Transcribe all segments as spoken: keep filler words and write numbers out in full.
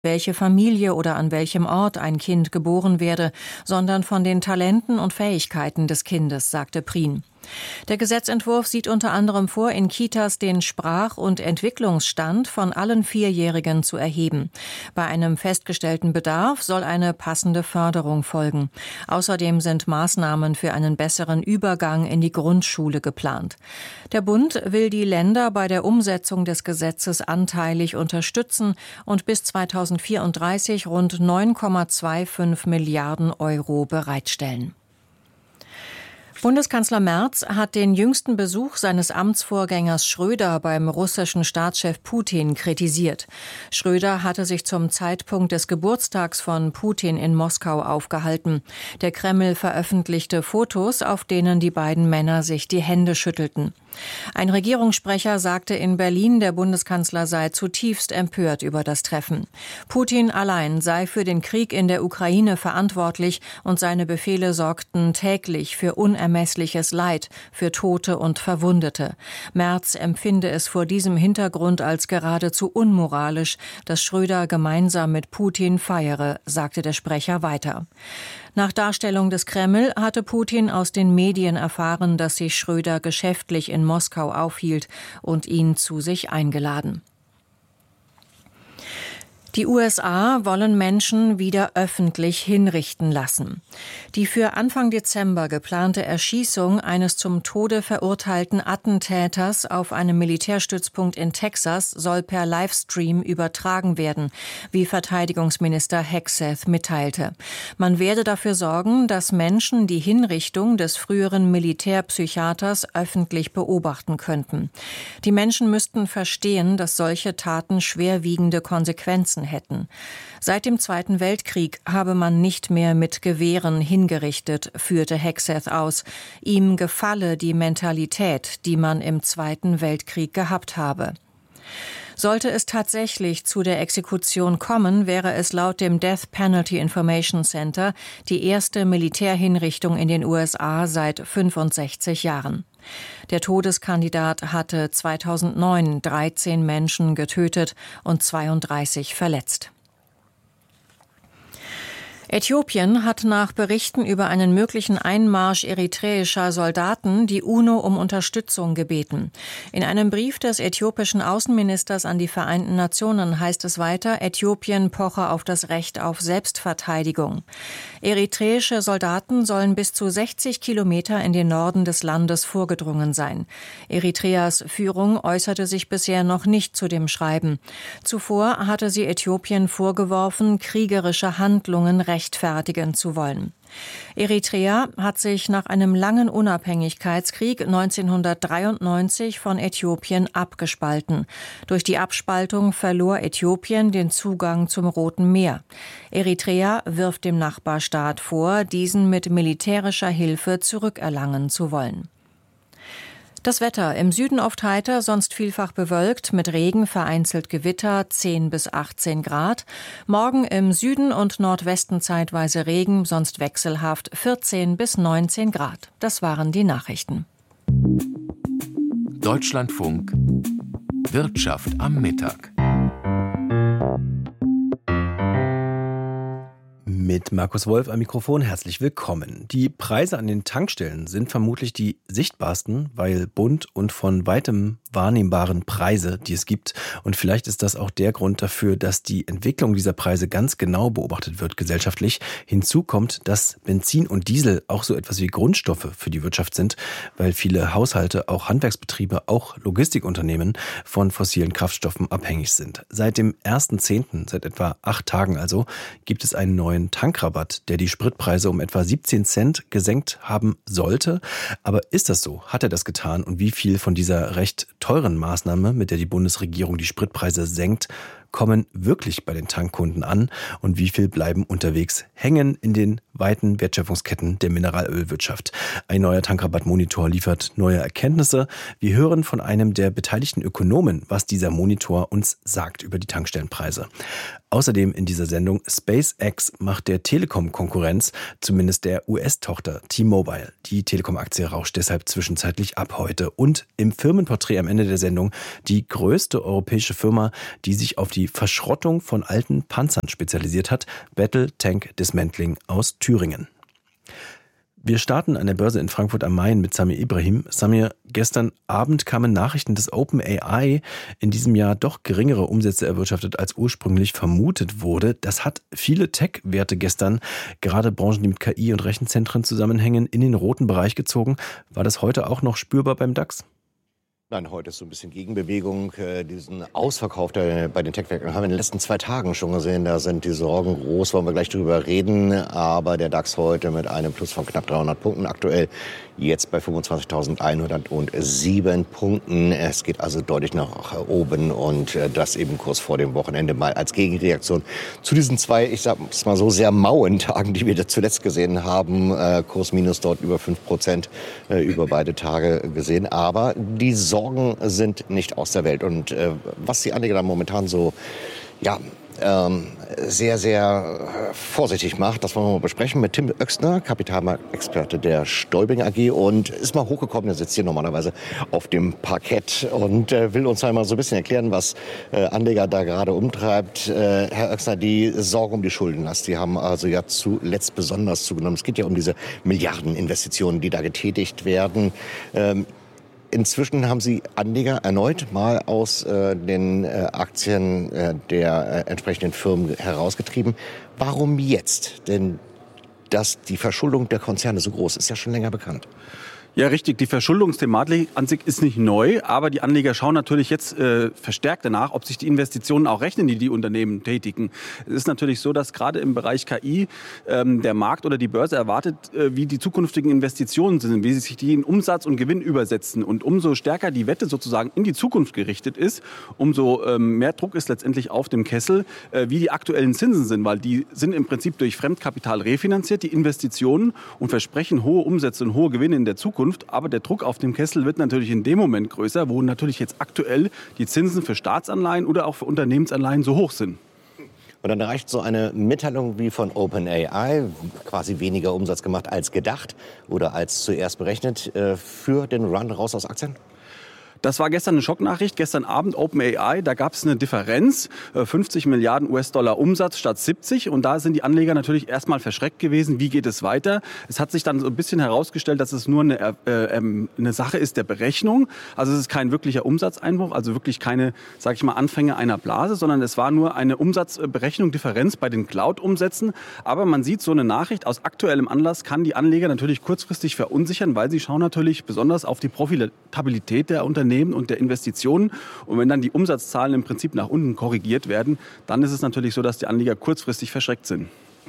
welche Familie oder an welchem Ort ein Kind geboren werde, sondern von den Talenten und Fähigkeiten des Kindes, sagte Prien. Der Gesetzentwurf sieht unter anderem vor, in Kitas den Sprach- und Entwicklungsstand von allen Vierjährigen zu erheben. Bei einem festgestellten Bedarf soll eine passende Förderung folgen. Außerdem sind Maßnahmen für einen besseren Übergang in die Grundschule geplant. Der Bund will die Länder bei der Umsetzung des Gesetzes anteilig unterstützen und bis zweitausendvierunddreißig rund neun Komma fünfundzwanzig Milliarden Euro bereitstellen. Bundeskanzler Merz hat den jüngsten Besuch seines Amtsvorgängers Schröder beim russischen Staatschef Putin kritisiert. Schröder hatte sich zum Zeitpunkt des Geburtstags von Putin in Moskau aufgehalten. Der Kreml veröffentlichte Fotos, auf denen die beiden Männer sich die Hände schüttelten. Ein Regierungssprecher sagte in Berlin, der Bundeskanzler sei zutiefst empört über das Treffen. Putin allein sei für den Krieg in der Ukraine verantwortlich und seine Befehle sorgten täglich für unermessliches Leid, für Tote und Verwundete. Merz empfinde es vor diesem Hintergrund als geradezu unmoralisch, dass Schröder gemeinsam mit Putin feiere, sagte der Sprecher weiter. Nach Darstellung des Kreml hatte Putin aus den Medien erfahren, dass sich Schröder geschäftlich in Moskau aufhielt und ihn zu sich eingeladen. Die U S A wollen Menschen wieder öffentlich hinrichten lassen. Die für Anfang Dezember geplante Erschießung eines zum Tode verurteilten Attentäters auf einem Militärstützpunkt in Texas soll per Livestream übertragen werden, wie Verteidigungsminister Hegseth mitteilte. Man werde dafür sorgen, dass Menschen die Hinrichtung des früheren Militärpsychiaters öffentlich beobachten könnten. Die Menschen müssten verstehen, dass solche Taten schwerwiegende Konsequenzen hätten. Seit dem Zweiten Weltkrieg habe man nicht mehr mit Gewehren hingerichtet, führte Hegseth aus. Ihm gefalle die Mentalität, die man im Zweiten Weltkrieg gehabt habe. Sollte es tatsächlich zu der Exekution kommen, wäre es laut dem Death Penalty Information Center die erste Militärhinrichtung in den U S A seit fünfundsechzig Jahren. Der Todeskandidat hatte zweitausendneun dreizehn Menschen getötet und zweiunddreißig verletzt. Äthiopien hat nach Berichten über einen möglichen Einmarsch eritreischer Soldaten die UNO um Unterstützung gebeten. In einem Brief des äthiopischen Außenministers an die Vereinten Nationen heißt es weiter, Äthiopien poche auf das Recht auf Selbstverteidigung. Eritreische Soldaten sollen bis zu sechzig Kilometer in den Norden des Landes vorgedrungen sein. Eritreas Führung äußerte sich bisher noch nicht zu dem Schreiben. Zuvor hatte sie Äthiopien vorgeworfen, kriegerische Handlungen rechtfertigen zu wollen. Eritrea hat sich nach einem langen Unabhängigkeitskrieg neunzehnhundertdreiundneunzig von Äthiopien abgespalten. Durch die Abspaltung verlor Äthiopien den Zugang zum Roten Meer. Eritrea wirft dem Nachbarstaat vor, diesen mit militärischer Hilfe zurückerlangen zu wollen. Das Wetter: im Süden oft heiter, sonst vielfach bewölkt, mit Regen, vereinzelt Gewitter, zehn bis achtzehn Grad. Morgen im Süden und Nordwesten zeitweise Regen, sonst wechselhaft, vierzehn bis neunzehn Grad. Das waren die Nachrichten. Deutschlandfunk Wirtschaft am Mittag. Mit Markus Wolf am Mikrofon, herzlich willkommen. Die Preise an den Tankstellen sind vermutlich die sichtbarsten, weil bunt und von weitem wahrnehmbaren Preise, die es gibt. Und vielleicht ist das auch der Grund dafür, dass die Entwicklung dieser Preise ganz genau beobachtet wird gesellschaftlich. Hinzu kommt, dass Benzin und Diesel auch so etwas wie Grundstoffe für die Wirtschaft sind, weil viele Haushalte, auch Handwerksbetriebe, auch Logistikunternehmen von fossilen Kraftstoffen abhängig sind. Seit dem ersten zehnten, seit etwa acht Tagen also, gibt es einen neuen Tankrabatt, der die Spritpreise um etwa siebzehn Cent gesenkt haben sollte. Aber ist das so? Hat er das getan? Und wie viel von dieser recht teuren Maßnahme, mit der die Bundesregierung die Spritpreise senkt, kommen wirklich bei den Tankkunden an und wie viel bleiben unterwegs hängen in den weiten Wertschöpfungsketten der Mineralölwirtschaft? Ein neuer Tankrabattmonitor liefert neue Erkenntnisse. Wir hören von einem der beteiligten Ökonomen, was dieser Monitor uns sagt über die Tankstellenpreise. Außerdem in dieser Sendung: SpaceX macht der Telekom Konkurrenz, zumindest der U S-Tochter T-Mobile. Die Telekom-Aktie rauscht deshalb zwischenzeitlich ab heute. Und im Firmenporträt am Ende der Sendung die größte europäische Firma, die sich auf die die Verschrottung von alten Panzern spezialisiert hat, Battle Tank Dismantling aus Thüringen. Wir starten an der Börse in Frankfurt am Main mit Samir Ibrahim. Samir, gestern Abend kamen Nachrichten, dass OpenAI in diesem Jahr doch geringere Umsätze erwirtschaftet, als ursprünglich vermutet wurde. Das hat viele Tech-Werte gestern, gerade Branchen, die mit K I und Rechenzentren zusammenhängen, in den roten Bereich gezogen. War das heute auch noch spürbar beim DAX? Nein, heute ist so ein bisschen Gegenbewegung. Äh, diesen Ausverkauf der, bei den Tech-Werken haben wir in den letzten zwei Tagen schon gesehen. Da sind die Sorgen groß, wollen wir gleich drüber reden. Aber der DAX heute mit einem Plus von knapp dreihundert Punkten aktuell. Jetzt bei fünfundzwanzigtausendeinhundertsieben Punkten. Es geht also deutlich nach oben und das eben kurz vor dem Wochenende mal als Gegenreaktion zu diesen zwei, ich sag es mal so, sehr mauen Tagen, die wir zuletzt gesehen haben. Kurs minus dort über fünf Prozent über beide Tage gesehen. Aber die Sorgen sind nicht aus der Welt. Und was die Anleger da momentan so, ja, Ähm, sehr, sehr vorsichtig macht. Das wollen wir mal besprechen mit Tim Oechsner, Kapitalmarktexperte der Stolbing A G, und ist mal hochgekommen. Er sitzt hier normalerweise auf dem Parkett und äh, will uns einmal so ein bisschen erklären, was äh, Anleger da gerade umtreibt. Äh, Herr Oechsner, die Sorge um die Schuldenlast, die haben also ja zuletzt besonders zugenommen. Es geht ja um diese Milliardeninvestitionen, die da getätigt werden. Ähm, Inzwischen haben Sie Anleger erneut mal aus äh, den äh, Aktien äh, der äh, entsprechenden Firmen herausgetrieben. Warum jetzt? Denn dass die Verschuldung der Konzerne so groß ist, ist ja schon länger bekannt. Ja, richtig. Die Verschuldungsthematik an sich ist nicht neu, aber die Anleger schauen natürlich jetzt äh, verstärkt danach, ob sich die Investitionen auch rechnen, die die Unternehmen tätigen. Es ist natürlich so, dass gerade im Bereich K I ähm, der Markt oder die Börse erwartet, äh, wie die zukünftigen Investitionen sind, wie sich die in Umsatz und Gewinn übersetzen. Und umso stärker die Wette sozusagen in die Zukunft gerichtet ist, umso ähm, mehr Druck ist letztendlich auf dem Kessel, äh, wie die aktuellen Zinsen sind, weil die sind im Prinzip durch Fremdkapital refinanziert, die Investitionen, und versprechen hohe Umsätze und hohe Gewinne in der Zukunft. Aber der Druck auf dem Kessel wird natürlich in dem Moment größer, wo natürlich jetzt aktuell die Zinsen für Staatsanleihen oder auch für Unternehmensanleihen so hoch sind. Und dann reicht so eine Mitteilung wie von OpenAI, quasi weniger Umsatz gemacht als gedacht oder als zuerst berechnet, für den Run raus aus Aktien? Das war gestern eine Schocknachricht. Gestern Abend OpenAI, da gab es eine Differenz, fünfzig Milliarden US-Dollar Umsatz statt siebzig. Und da sind die Anleger natürlich erstmal verschreckt gewesen. Wie geht es weiter? Es hat sich dann so ein bisschen herausgestellt, dass es nur eine, äh, eine Sache ist der Berechnung. Also es ist kein wirklicher Umsatzeinbruch, also wirklich keine, sage ich mal, Anfänge einer Blase, sondern es war nur eine Umsatzberechnung, Differenz bei den Cloud-Umsätzen. Aber man sieht, so eine Nachricht aus aktuellem Anlass kann die Anleger natürlich kurzfristig verunsichern, weil sie schauen natürlich besonders auf die Profitabilität der Unternehmen und der Investitionen. Und wenn dann die Umsatzzahlen im Prinzip nach unten korrigiert werden, dann ist es natürlich so, dass die Anleger kurzfristig verschreckt sind.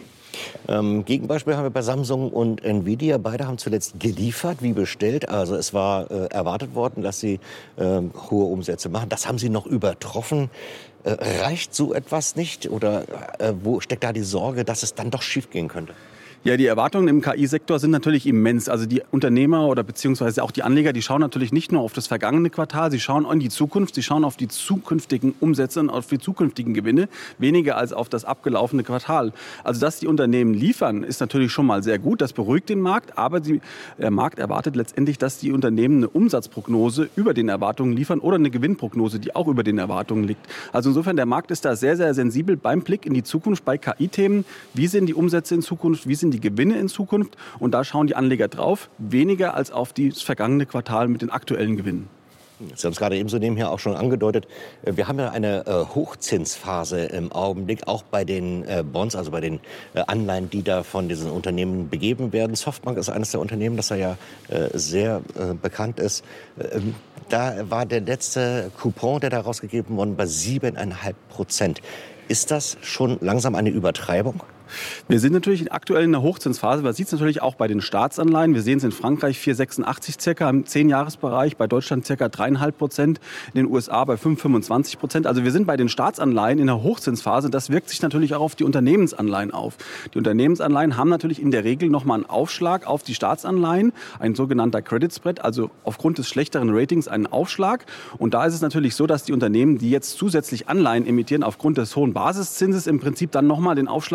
Ähm, Gegenbeispiel haben wir bei Samsung und Nvidia. Beide haben zuletzt geliefert, wie bestellt. Also es war äh, erwartet worden, dass sie äh, hohe Umsätze machen. Das haben sie noch übertroffen. Äh, reicht so etwas nicht? Oder äh, wo steckt da die Sorge, dass es dann doch schiefgehen könnte? Ja, die Erwartungen im K I-Sektor sind natürlich immens. Also die Unternehmer oder beziehungsweise auch die Anleger, die schauen natürlich nicht nur auf das vergangene Quartal, sie schauen in die Zukunft, sie schauen auf die zukünftigen Umsätze und auf die zukünftigen Gewinne, weniger als auf das abgelaufene Quartal. Also dass die Unternehmen liefern, ist natürlich schon mal sehr gut, das beruhigt den Markt, aber die, der Markt erwartet letztendlich, dass die Unternehmen eine Umsatzprognose über den Erwartungen liefern oder eine Gewinnprognose, die auch über den Erwartungen liegt. Also insofern, der Markt ist da sehr, sehr sensibel beim Blick in die Zukunft bei K I-Themen. Wie sind die Umsätze in Zukunft, wie sind die Gewinne in Zukunft, und da schauen die Anleger drauf, weniger als auf das vergangene Quartal mit den aktuellen Gewinnen. Sie haben es gerade eben so nebenher auch schon angedeutet. Wir haben ja eine äh, Hochzinsphase im Augenblick, auch bei den äh, Bonds, also bei den äh, Anleihen, die da von diesen Unternehmen begeben werden. Softbank ist eines der Unternehmen, das ja äh, sehr äh, bekannt ist. Ähm, da war der letzte Coupon, der da rausgegeben wurde, bei sieben Komma fünf Prozent. Ist das schon langsam eine Übertreibung? Wir sind natürlich aktuell in einer Hochzinsphase. Man sieht es natürlich auch bei den Staatsanleihen. Wir sehen es in Frankreich vier Komma sechsundachtzig circa im zehn-Jahres-Bereich, bei Deutschland circa drei Komma fünf Prozent, in den U S A bei fünf Komma fünfundzwanzig Prozent. Also wir sind bei den Staatsanleihen in einer Hochzinsphase. Das wirkt sich natürlich auch auf die Unternehmensanleihen auf. Die Unternehmensanleihen haben natürlich in der Regel nochmal einen Aufschlag auf die Staatsanleihen, ein sogenannter Credit Spread, also aufgrund des schlechteren Ratings einen Aufschlag. Und da ist es natürlich so, dass die Unternehmen, die jetzt zusätzlich Anleihen emittieren, aufgrund des hohen Basiszinses im Prinzip dann nochmal den Aufschlag zahlen mit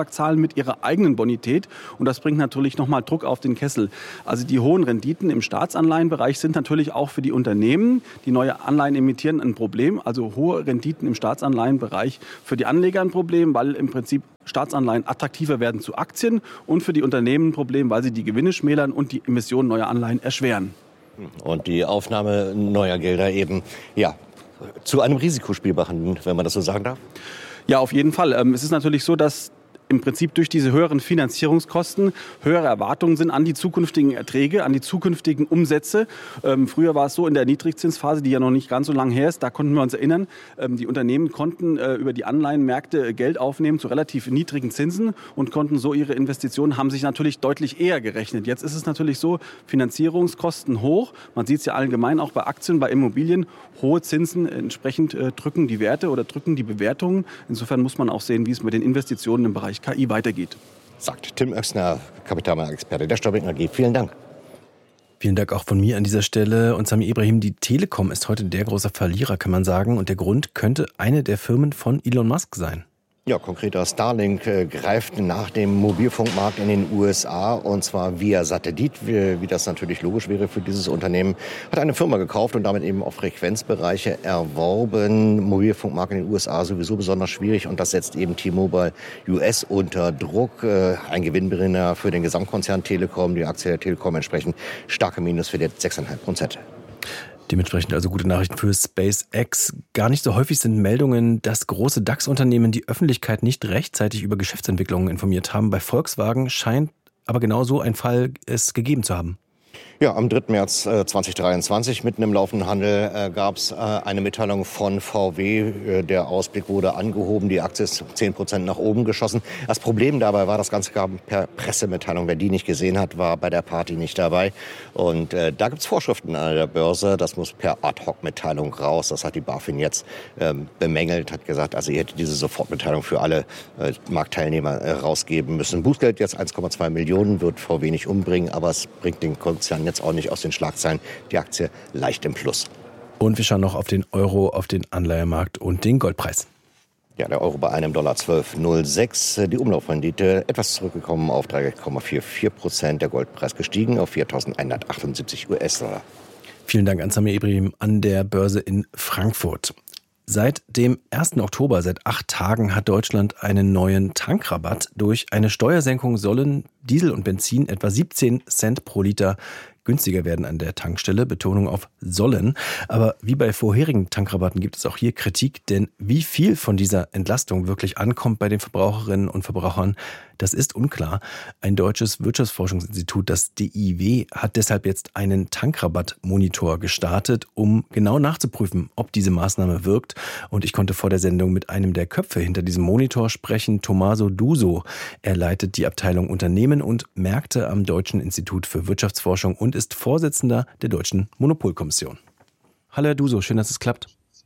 mit ihrer eigenen Bonität. Und das bringt natürlich nochmal Druck auf den Kessel. Also die hohen Renditen im Staatsanleihenbereich sind natürlich auch für die Unternehmen, die neue Anleihen emittieren, ein Problem. Also hohe Renditen im Staatsanleihenbereich für die Anleger ein Problem, weil im Prinzip Staatsanleihen attraktiver werden zu Aktien und für die Unternehmen ein Problem, weil sie die Gewinne schmälern und die Emission neuer Anleihen erschweren. Und die Aufnahme neuer Gelder eben, ja, zu einem Risikospiel machen, wenn man das so sagen darf? Ja, auf jeden Fall. Es ist natürlich so, dass im Prinzip durch diese höheren Finanzierungskosten höhere Erwartungen sind an die zukünftigen Erträge, an die zukünftigen Umsätze. Ähm, früher war es so in der Niedrigzinsphase, die ja noch nicht ganz so lange her ist, da konnten wir uns erinnern, ähm, die Unternehmen konnten äh, über die Anleihenmärkte Geld aufnehmen zu relativ niedrigen Zinsen und konnten so ihre Investitionen, haben sich natürlich deutlich eher gerechnet. Jetzt ist es natürlich so, Finanzierungskosten hoch, man sieht es ja allgemein auch bei Aktien, bei Immobilien, hohe Zinsen entsprechend äh, drücken die Werte oder drücken die Bewertungen. Insofern muss man auch sehen, wie es mit den Investitionen im Bereich K I weitergeht. Sagt Tim Oechsner, Kapitalmarktexperte der Steuerberatung A G. Vielen Dank. Vielen Dank auch von mir an dieser Stelle. Und Sami Ibrahim, die Telekom ist heute der große Verlierer, kann man sagen. Und der Grund könnte eine der Firmen von Elon Musk sein. Ja, konkreter Starlink äh, greift nach dem Mobilfunkmarkt in den U S A und zwar via Satellit, wie, wie das natürlich logisch wäre für dieses Unternehmen, hat eine Firma gekauft und damit eben auch Frequenzbereiche erworben. Mobilfunkmarkt in den U S A sowieso besonders schwierig und das setzt eben T-Mobile U S unter Druck. Äh, ein Gewinnbrenner für den Gesamtkonzern Telekom, die Aktie der Telekom entsprechend starke Minus für die sechs Komma fünf Prozent. Dementsprechend also gute Nachrichten für SpaceX. Gar nicht so häufig sind Meldungen, dass große DAX-Unternehmen die Öffentlichkeit nicht rechtzeitig über Geschäftsentwicklungen informiert haben. Bei Volkswagen scheint aber genau so ein Fall es gegeben zu haben. Ja, am dritten März zweitausenddreiundzwanzig, mitten im laufenden Handel, äh, gab es äh, eine Mitteilung von V W. Äh, der Ausblick wurde angehoben, die Aktie ist zehn Prozent nach oben geschossen. Das Problem dabei war, das Ganze kam per Pressemitteilung. Wer die nicht gesehen hat, war bei der Party nicht dabei. Und äh, da gibt es Vorschriften an der Börse, das muss per Ad-Hoc-Mitteilung raus. Das hat die BaFin jetzt ähm, bemängelt, hat gesagt, also ihr hättet diese Sofortmitteilung für alle äh, Marktteilnehmer äh, rausgeben müssen. Bußgeld jetzt eins Komma zwei Millionen, wird V W nicht umbringen, aber es bringt den Konzern jetzt auch nicht aus den Schlagzeilen. Die Aktie leicht im Plus. Und wir schauen noch auf den Euro, auf den Anleihemarkt und den Goldpreis. Ja, der Euro bei einem Dollar zwölf Komma null sechs. Die Umlaufrendite etwas zurückgekommen auf drei Komma vierundvierzig Prozent. Der Goldpreis gestiegen auf viertausendeinhundertachtundsiebzig US-Dollar. Vielen Dank an Samir Ibrahim an der Börse in Frankfurt. Seit dem ersten Oktober, seit acht Tagen, hat Deutschland einen neuen Tankrabatt. Durch eine Steuersenkung sollen Diesel und Benzin etwa siebzehn Cent pro Liter günstiger werden an der Tankstelle. Betonung auf sollen. Aber wie bei vorherigen Tankrabatten gibt es auch hier Kritik, denn wie viel von dieser Entlastung wirklich ankommt bei den Verbraucherinnen und Verbrauchern, das ist unklar. Ein deutsches Wirtschaftsforschungsinstitut, das D I W, hat deshalb jetzt einen Tankrabattmonitor gestartet, um genau nachzuprüfen, ob diese Maßnahme wirkt. Und ich konnte vor der Sendung mit einem der Köpfe hinter diesem Monitor sprechen, Tommaso Duso. Er leitet die Abteilung Unternehmen und Märkte am Deutschen Institut für Wirtschaftsforschung und ist Vorsitzender der Deutschen Monopolkommission. Hallo Herr Duso, schön, dass es klappt.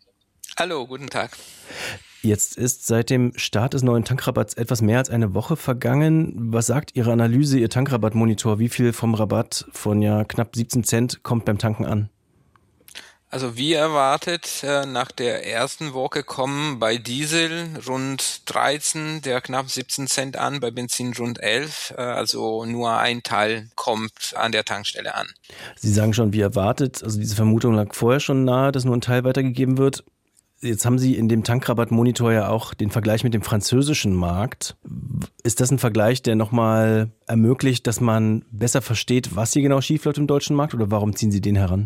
Hallo, guten Tag. Jetzt ist seit dem Start des neuen Tankrabatts etwas mehr als eine Woche vergangen. Was sagt Ihre Analyse, Ihr Tankrabattmonitor? Wie viel vom Rabatt von ja knapp siebzehn Cent kommt beim Tanken an? Also wie erwartet, nach der ersten Woche kommen bei Diesel rund dreizehn, der knapp siebzehn Cent an, bei Benzin rund elf. Also nur ein Teil kommt an der Tankstelle an. Sie sagen schon, wie erwartet. Also diese Vermutung lag vorher schon nahe, dass nur ein Teil weitergegeben wird. Jetzt haben Sie in dem Tankrabattmonitor ja auch den Vergleich mit dem französischen Markt. Ist das ein Vergleich, der nochmal ermöglicht, dass man besser versteht, was hier genau schiefläuft im deutschen Markt, oder warum ziehen Sie den heran?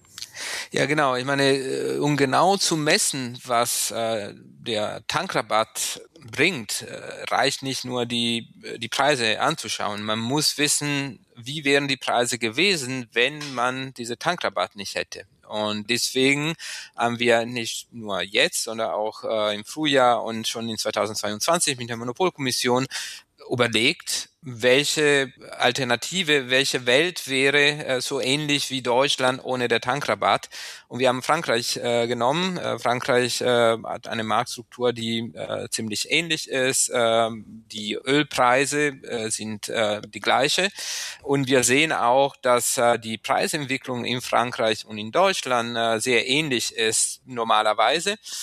Ja, genau. Ich meine, um genau zu messen, was äh, der Tankrabatt bringt, äh, reicht nicht nur die die Preise anzuschauen. Man muss wissen, wie wären die Preise gewesen, wenn man diese Tankrabatt nicht hätte. Und deswegen haben wir nicht nur jetzt, sondern auch äh, im Frühjahr und schon in zweitausendzweiundzwanzig mit der Monopolkommission überlegt, welche Alternative, welche Welt wäre äh, so ähnlich wie Deutschland ohne der Tankrabatt. Und wir haben Frankreich äh, genommen. Äh, Frankreich äh, hat eine Marktstruktur, die äh, ziemlich ähnlich ist. Äh, die Ölpreise äh, sind äh, die gleiche. Und wir sehen auch, dass äh, die Preisentwicklung in Frankreich und in Deutschland äh, sehr ähnlich ist normalerweise.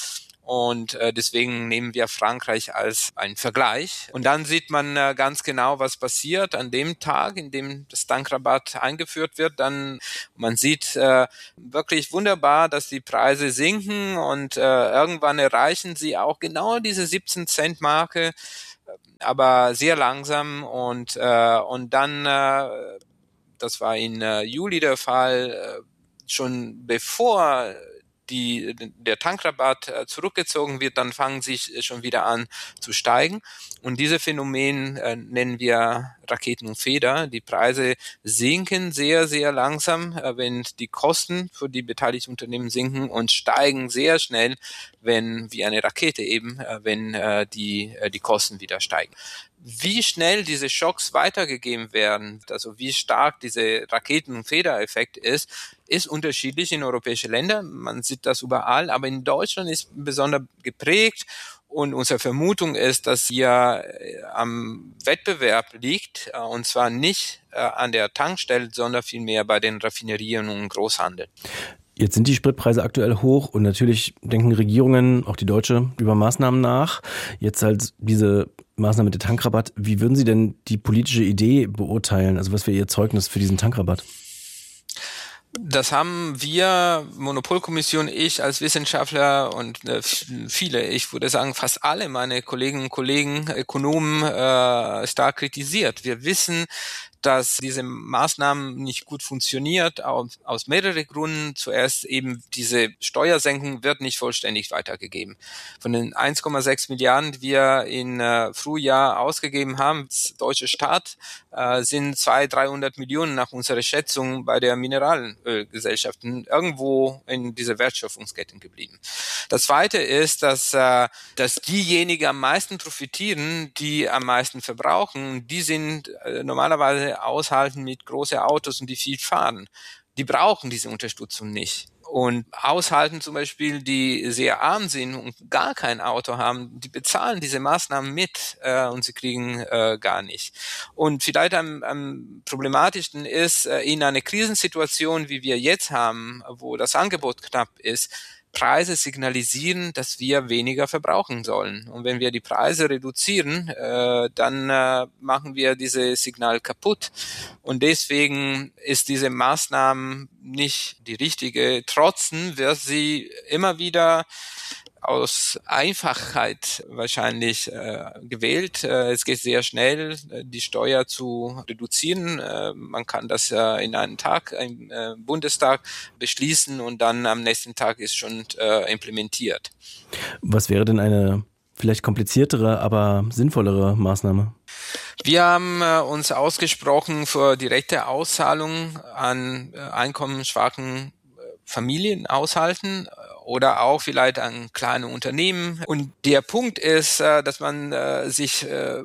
und äh, deswegen nehmen wir Frankreich als einen Vergleich. Und dann sieht man äh, ganz genau, was passiert an dem Tag, in dem das Tankrabatt eingeführt wird. Dann man sieht äh, wirklich wunderbar, dass die Preise sinken und äh, irgendwann erreichen sie auch genau diese siebzehn Cent Marke, aber sehr langsam und äh, und dann äh, das war in äh, Juli der Fall, äh, schon bevor die, der Tankrabatt äh, zurückgezogen wird, dann fangen sie schon wieder an zu steigen. Und dieses Phänomen äh, nennen wir Raketen und Feder. Die Preise sinken sehr, sehr langsam, äh, wenn die Kosten für die beteiligten Unternehmen sinken und steigen sehr schnell, wenn, wie eine Rakete eben, äh, wenn äh, die, äh, die Kosten wieder steigen. Wie schnell diese Schocks weitergegeben werden, also wie stark dieser Raketen- und Federeffekt ist, ist unterschiedlich in europäischen Ländern. Man sieht das überall, aber in Deutschland ist besonders geprägt. Und unsere Vermutung ist, dass hier äh, am Wettbewerb liegt, äh, und zwar nicht äh, an der Tankstelle, sondern vielmehr bei den Raffinerien und Großhandel. Jetzt sind die Spritpreise aktuell hoch und natürlich denken Regierungen, auch die deutsche, über Maßnahmen nach. Jetzt halt diese Maßnahme mit dem Tankrabatt. Wie würden Sie denn die politische Idee beurteilen? Also was wäre Ihr Zeugnis für diesen Tankrabatt? Das haben wir, Monopolkommission, ich als Wissenschaftler und äh, viele, ich würde sagen fast alle meine Kolleginnen und Kollegen, Ökonomen, äh, stark kritisiert. Wir wissen, dass diese Maßnahmen nicht gut funktioniert, aus, aus mehreren Gründen. Zuerst eben diese Steuersenkung wird nicht vollständig weitergegeben. Von den eins Komma sechs Milliarden, die wir in äh, Frühjahr ausgegeben haben, das deutsche Staat, äh, sind zweihundert, dreihundert Millionen nach unserer Schätzung bei der Mineralölgesellschaften irgendwo in dieser Wertschöpfungsketten geblieben. Das Zweite ist, dass, äh, dass diejenigen am meisten profitieren, die am meisten verbrauchen, die sind äh, normalerweise aushalten mit großen Autos und die viel fahren. Die brauchen diese Unterstützung nicht. Und aushalten zum Beispiel, die sehr arm sind und gar kein Auto haben, die bezahlen diese Maßnahmen mit äh, und sie kriegen äh, gar nicht. Und vielleicht am, am problematischsten ist, äh, in einer Krisensituation, wie wir jetzt haben, wo das Angebot knapp ist, Preise signalisieren, dass wir weniger verbrauchen sollen. Und wenn wir die Preise reduzieren, äh, dann äh, machen wir dieses Signal kaputt. Und deswegen ist diese Maßnahme nicht die richtige. Trotzdem wird sie immer wieder aus Einfachheit wahrscheinlich äh, gewählt. Äh, es geht sehr schnell, die Steuer zu reduzieren. Äh, man kann das äh, in einem Tag im äh, Bundestag beschließen und dann am nächsten Tag ist schon äh, implementiert. Was wäre denn eine vielleicht kompliziertere, aber sinnvollere Maßnahme? Wir haben äh, uns ausgesprochen für direkte Auszahlung an äh, einkommensschwachen äh, Familienhaushalten oder auch vielleicht an kleine Unternehmen. Und der Punkt ist, dass man sich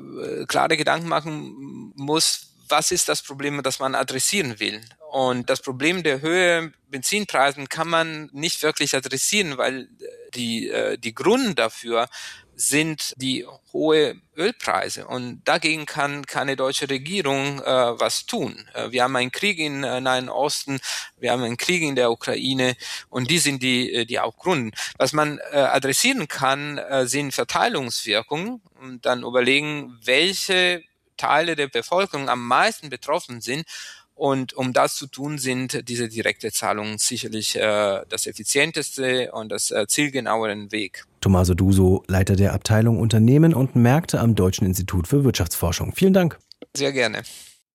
klare Gedanken machen muss, was ist das Problem, das man adressieren will. Und das Problem der Höhe Benzinpreisen kann man nicht wirklich adressieren, weil die, die Gründe dafür sind die hohe Ölpreise. Und dagegen kann keine deutsche Regierung äh, was tun. Äh, wir haben einen Krieg im äh, Nahen Osten, wir haben einen Krieg in der Ukraine und die sind die, die Hauptgründe. Was man äh, adressieren kann, äh, sind Verteilungswirkungen und dann überlegen, welche Teile der Bevölkerung am meisten betroffen sind. Und um das zu tun, sind diese direkte Zahlungen sicherlich äh, das effizienteste und das äh, zielgenauere Weg. Tommaso Duso, Leiter der Abteilung Unternehmen und Märkte am Deutschen Institut für Wirtschaftsforschung. Vielen Dank. Sehr gerne.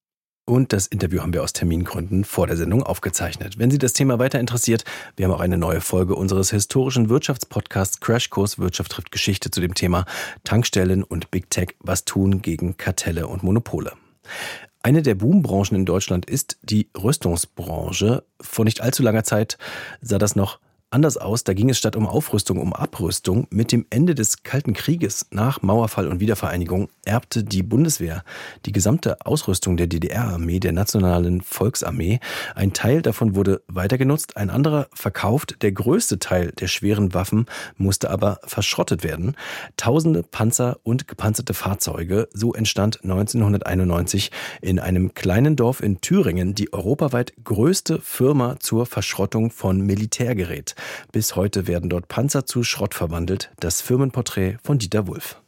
Und das Interview haben wir aus Termingründen vor der Sendung aufgezeichnet. Wenn Sie das Thema weiter interessiert, wir haben auch eine neue Folge unseres historischen Wirtschaftspodcasts Crashkurs Wirtschaft trifft Geschichte zu dem Thema Tankstellen und Big Tech, was tun gegen Kartelle und Monopole. Eine der Boombranchen in Deutschland ist die Rüstungsbranche. Vor nicht allzu langer Zeit sah das noch anders aus. Da ging es statt um Aufrüstung um Abrüstung. Mit dem Ende des Kalten Krieges nach Mauerfall und Wiedervereinigung erbte die Bundeswehr die gesamte Ausrüstung der D D R-Armee, der Nationalen Volksarmee. Ein Teil davon wurde weitergenutzt, ein anderer verkauft. Der größte Teil der schweren Waffen musste aber verschrottet werden. Tausende Panzer und gepanzerte Fahrzeuge. So entstand neunzehnhunderteinundneunzig in einem kleinen Dorf in Thüringen die europaweit größte Firma zur Verschrottung von Militärgerät. Bis heute werden dort Panzer zu Schrott verwandelt. Das Firmenporträt von Dieter Wulff.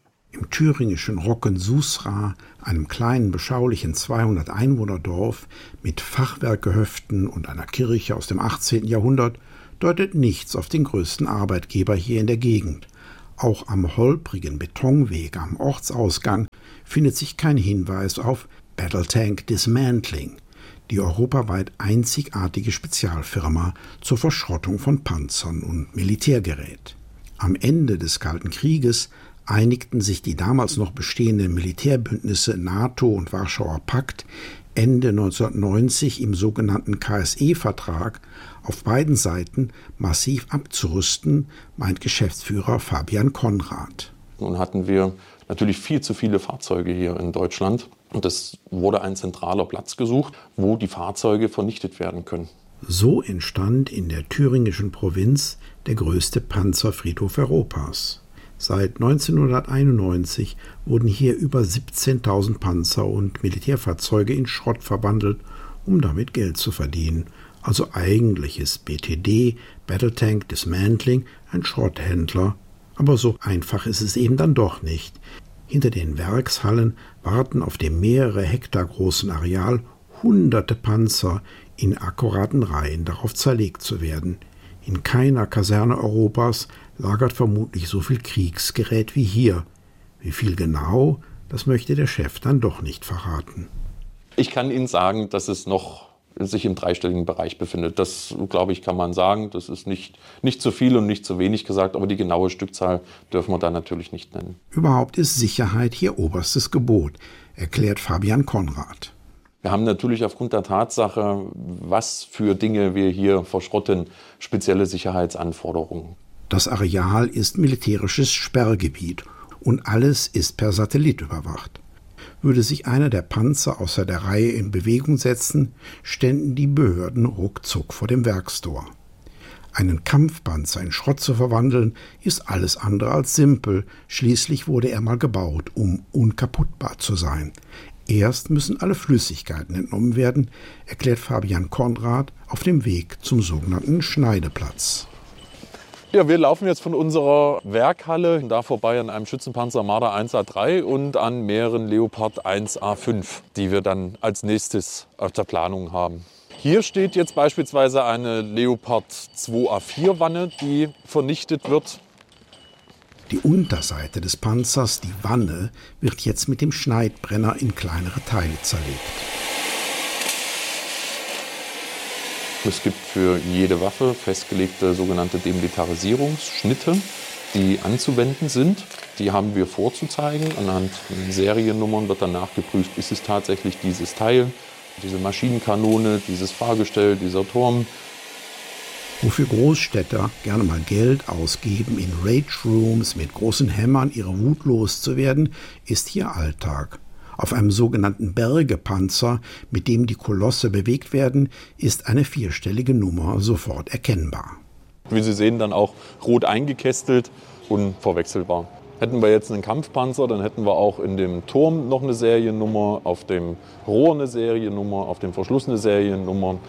Im thüringischen Roggensusra, einem kleinen, beschaulichen zweihundert Einwohnerdorf mit Fachwerkgehöften und einer Kirche aus dem achtzehnten Jahrhundert, deutet nichts auf den größten Arbeitgeber hier in der Gegend. Auch am holprigen Betonweg am Ortsausgang findet sich kein Hinweis auf Battle Tank Dismantling, die europaweit einzigartige Spezialfirma zur Verschrottung von Panzern und Militärgerät. Am Ende des Kalten Krieges einigten sich die damals noch bestehenden Militärbündnisse NATO und Warschauer Pakt Ende neunzehnhundertneunzig im sogenannten K S E-Vertrag auf beiden Seiten massiv abzurüsten, meint Geschäftsführer Fabian Konrad. Nun hatten wir natürlich viel zu viele Fahrzeuge hier in Deutschland und es wurde ein zentraler Platz gesucht, wo die Fahrzeuge vernichtet werden können. So entstand in der thüringischen Provinz der größte Panzerfriedhof Europas. Seit neunzehnhunderteinundneunzig wurden hier über siebzehntausend Panzer und Militärfahrzeuge in Schrott verwandelt, um damit Geld zu verdienen. Also eigentlich ist B T D, Battle Tank Dismantling, ein Schrotthändler. Aber so einfach ist es eben dann doch nicht. Hinter den Werkshallen warten auf dem mehrere Hektar großen Areal hunderte Panzer in akkuraten Reihen darauf zerlegt zu werden. In keiner Kaserne Europas lagert vermutlich so viel Kriegsgerät wie hier. Wie viel genau, das möchte der Chef dann doch nicht verraten. Ich kann Ihnen sagen, dass es noch sich im dreistelligen Bereich befindet. Das, glaube ich, kann man sagen. Das ist nicht, nicht zu viel und nicht zu wenig gesagt, aber die genaue Stückzahl dürfen wir da natürlich nicht nennen. Überhaupt ist Sicherheit hier oberstes Gebot, erklärt Fabian Konrad. Wir haben natürlich aufgrund der Tatsache, was für Dinge wir hier verschrotten, spezielle Sicherheitsanforderungen. Das Areal ist militärisches Sperrgebiet und alles ist per Satellit überwacht. Würde sich einer der Panzer außer der Reihe in Bewegung setzen, ständen die Behörden ruckzuck vor dem Werkstor. Einen Kampfpanzer in Schrott zu verwandeln, ist alles andere als simpel. Schließlich wurde er mal gebaut, um unkaputtbar zu sein. Erst müssen alle Flüssigkeiten entnommen werden, erklärt Fabian Konrad auf dem Weg zum sogenannten Schneideplatz. Ja, wir laufen jetzt von unserer Werkhalle da vorbei an einem Schützenpanzer Marder eins A drei und an mehreren Leopard eins A fünf, die wir dann als nächstes auf der Planung haben. Hier steht jetzt beispielsweise eine Leopard zwei A vier Wanne, die vernichtet wird. Die Unterseite des Panzers, die Wanne, wird jetzt mit dem Schneidbrenner in kleinere Teile zerlegt. Es gibt für jede Waffe festgelegte sogenannte Demilitarisierungsschnitte, die anzuwenden sind. Die haben wir vorzuzeigen. Anhand von Seriennummern wird dann nachgeprüft, ist es tatsächlich dieses Teil, diese Maschinenkanone, dieses Fahrgestell, dieser Turm. Wofür Großstädter gerne mal Geld ausgeben, in Rage-Rooms mit großen Hämmern ihre Wut loszuwerden, ist hier Alltag. Auf einem sogenannten Bergepanzer, mit dem die Kolosse bewegt werden, ist eine vierstellige Nummer sofort erkennbar. Wie Sie sehen, dann auch rot eingekästelt, unverwechselbar. Hätten wir jetzt einen Kampfpanzer, dann hätten wir auch in dem Turm noch eine Seriennummer, auf dem Rohr eine Seriennummer, auf dem Verschluss eine Seriennummer.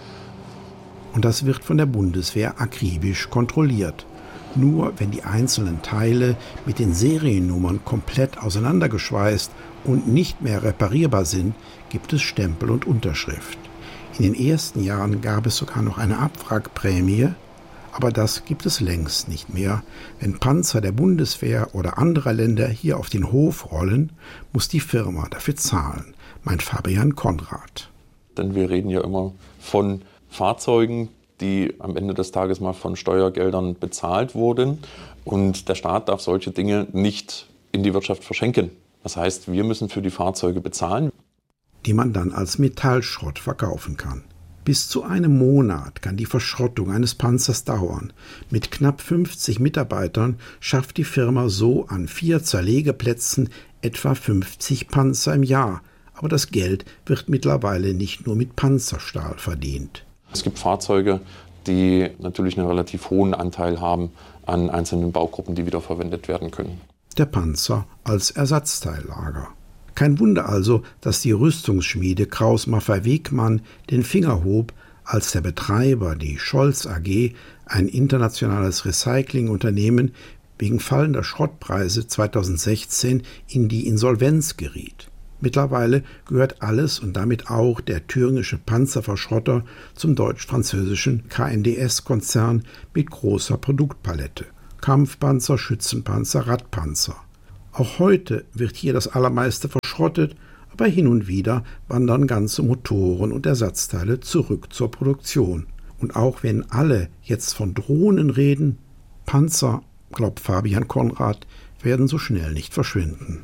Und das wird von der Bundeswehr akribisch kontrolliert. Nur wenn die einzelnen Teile mit den Seriennummern komplett auseinandergeschweißt und nicht mehr reparierbar sind, gibt es Stempel und Unterschrift. In den ersten Jahren gab es sogar noch eine Abwrackprämie, aber das gibt es längst nicht mehr. Wenn Panzer der Bundeswehr oder anderer Länder hier auf den Hof rollen, muss die Firma dafür zahlen, meint Fabian Konrad. Denn wir reden ja immer von Fahrzeugen, die am Ende des Tages mal von Steuergeldern bezahlt wurden. Und der Staat darf solche Dinge nicht in die Wirtschaft verschenken. Das heißt, wir müssen für die Fahrzeuge bezahlen, die man dann als Metallschrott verkaufen kann. Bis zu einem Monat kann die Verschrottung eines Panzers dauern. Mit knapp fünfzig Mitarbeitern schafft die Firma so an vier Zerlegeplätzen etwa fünfzig Panzer im Jahr. Aber das Geld wird mittlerweile nicht nur mit Panzerstahl verdient. Es gibt Fahrzeuge, die natürlich einen relativ hohen Anteil haben an einzelnen Baugruppen, die wiederverwendet werden können. Der Panzer als Ersatzteillager. Kein Wunder also, dass die Rüstungsschmiede Kraus Maffei Wegmann den Finger hob, als der Betreiber, die Scholz A G, ein internationales Recyclingunternehmen, wegen fallender Schrottpreise zweitausendsechzehn in die Insolvenz geriet. Mittlerweile gehört alles und damit auch der thüringische Panzerverschrotter zum deutsch-französischen K N D S-Konzern mit großer Produktpalette. Kampfpanzer, Schützenpanzer, Radpanzer. Auch heute wird hier das Allermeiste verschrottet, aber hin und wieder wandern ganze Motoren und Ersatzteile zurück zur Produktion. Und auch wenn alle jetzt von Drohnen reden, Panzer, glaubt Fabian Konrad, werden so schnell nicht verschwinden.